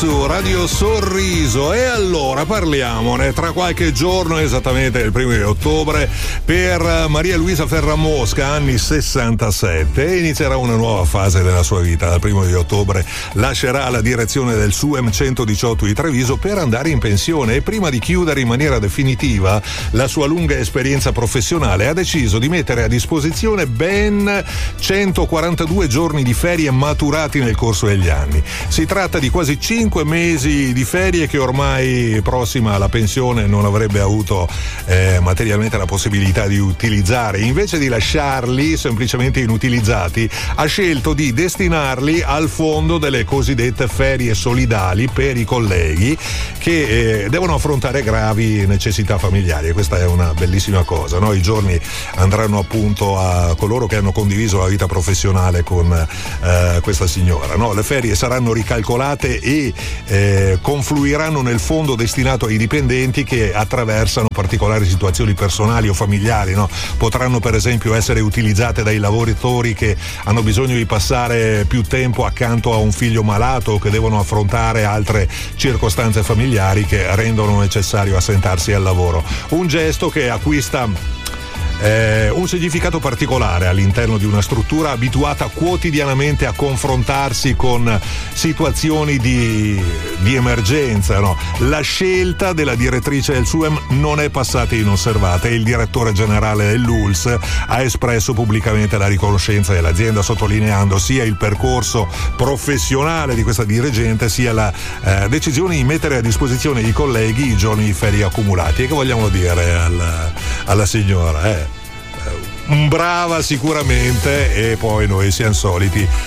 su Radio Sorriso. E allora parliamone. Tra qualche giorno, esattamente il 1 di ottobre, per Maria Luisa Ferramosca, anni 67, inizierà una nuova fase della sua vita. Dal 1 di ottobre lascerà la direzione del SUEM 118 di Treviso per andare in pensione, e prima di chiudere in maniera definitiva la sua lunga esperienza professionale ha deciso di mettere a disposizione ben 142 giorni di ferie maturati nel corso degli anni. Si tratta di quasi 5 mesi di ferie che ormai, prossima alla pensione, non avrebbe avuto materialmente la possibilità di utilizzare. Invece di lasciarli semplicemente inutilizzati, ha scelto di destinarli al fondo delle cosiddette ferie solidali per i colleghi che devono affrontare gravi necessità familiari, e questa è una bellissima cosa, no? I giorni andranno appunto a coloro che hanno condiviso la vita professionale con questa signora, no? Le ferie saranno ricalcolate e confluiranno nel fondo destinato ai dipendenti che attraversano particolari situazioni personali o familiari, no? Potranno per esempio essere utilizzate dai lavoratori che hanno bisogno di passare più tempo accanto a un figlio malato o che devono affrontare altre circostanze familiari che rendono necessario assentarsi al lavoro. Un gesto che acquista un significato particolare all'interno di una struttura abituata quotidianamente a confrontarsi con situazioni di emergenza, no? La scelta della direttrice del SUEM non è passata inosservata, e il direttore generale dell'ULSS ha espresso pubblicamente la riconoscenza dell'azienda, sottolineando sia il percorso professionale di questa dirigente sia la decisione di mettere a disposizione dei colleghi i giorni di ferie accumulati. E che vogliamo dire alla signora? Brava sicuramente, e poi noi siamo soliti